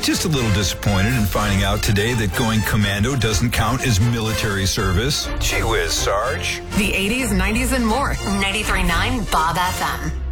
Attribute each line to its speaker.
Speaker 1: just a little disappointed in finding out today that going commando doesn't count as military service. Gee whiz, Sarge.
Speaker 2: The 80s, 90s, and more. 93.9 Bob FM.